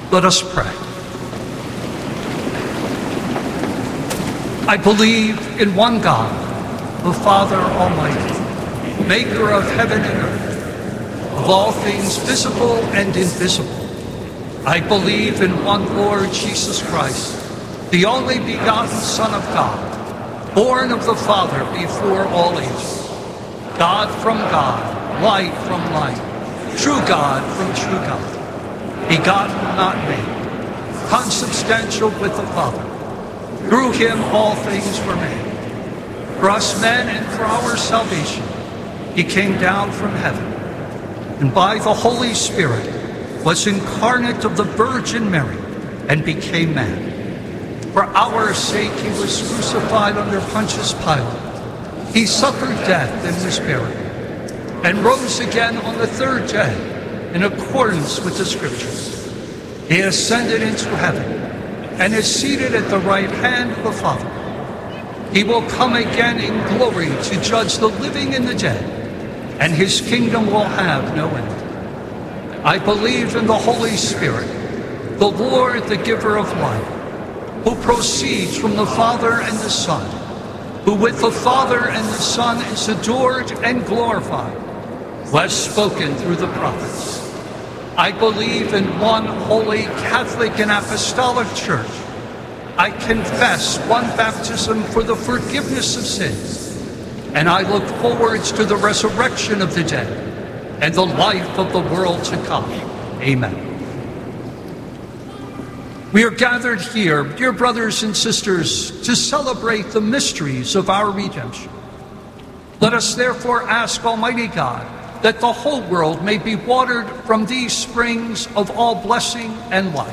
Let us pray. I believe in one God, the Father Almighty, maker of heaven and earth, of all things visible and invisible. I believe in one Lord Jesus Christ, the only begotten Son of God, born of the Father before all ages, God from God, light from light, true God from true God, begotten, not made, consubstantial with the Father. Through him all things were made. For us men and for our salvation, he came down from heaven, and by the Holy Spirit was incarnate of the Virgin Mary and became man. For our sake he was crucified under Pontius Pilate. He suffered death and was buried, and rose again on the third day in accordance with the Scriptures. He ascended into heaven and is seated at the right hand of the Father. He will come again in glory to judge the living and the dead, and his kingdom will have no end. I believe in the Holy Spirit, the Lord, the giver of life, who proceeds from the Father and the Son, who with the Father and the Son is adored and glorified, who has spoken through the prophets. I believe in one holy, Catholic, and Apostolic Church. I confess one baptism for the forgiveness of sins, and I look forward to the resurrection of the dead and the life of the world to come. Amen. We are gathered here, dear brothers and sisters, to celebrate the mysteries of our redemption. Let us therefore ask Almighty God that the whole world may be watered from these springs of all blessing and life.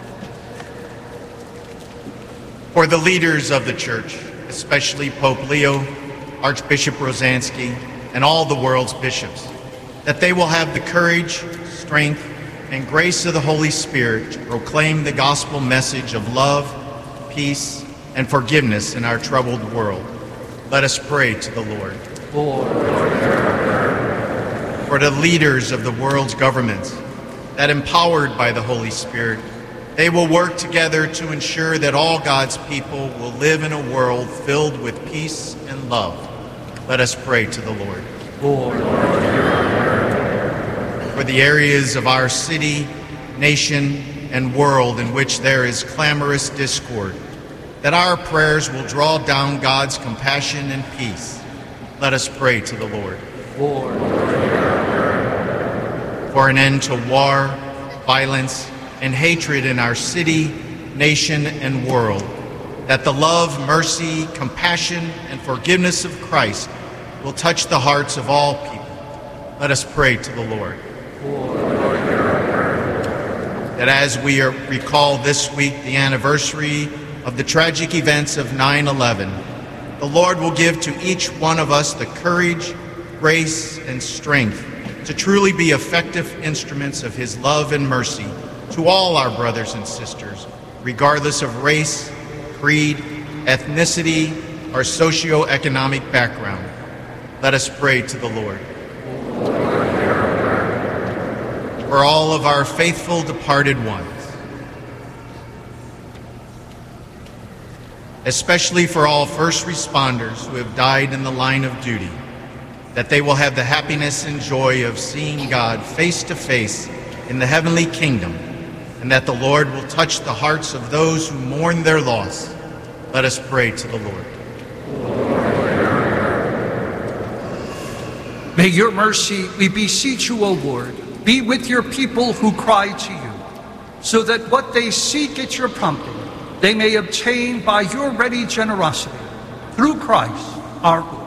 For the leaders of the Church, especially Pope Leo, Archbishop Rozansky, and all the world's bishops, that they will have the courage, strength, and grace of the Holy Spirit to proclaim the gospel message of love, peace, and forgiveness in our troubled world. Let us pray to the Lord. For the leaders of the world's governments, that empowered by the Holy Spirit, they will work together to ensure that all God's people will live in a world filled with peace and love. Let us pray to the Lord. For the areas of our city, nation, and world in which there is clamorous discord, that our prayers will draw down God's compassion and peace. Let us pray to the Lord. For an end to war, violence, and hatred in our city, nation, and world, that the love, mercy, compassion, and forgiveness of Christ will touch the hearts of all people. Let us pray to the Lord. That as we recall this week the anniversary of the tragic events of 9/11, the Lord will give to each one of us the courage, grace, and strength to truly be effective instruments of his love and mercy to all our brothers and sisters, regardless of race, creed, ethnicity, or socioeconomic background. Let us pray to the Lord. For all of our faithful departed ones, especially for all first responders who have died in the line of duty, that they will have the happiness and joy of seeing God face to face in the heavenly kingdom, and that the Lord will touch the hearts of those who mourn their loss. Let us pray to the Lord. May your mercy, we beseech you, O Lord, be with your people who cry to you, so that what they seek at your prompting, they may obtain by your ready generosity, through Christ our Lord.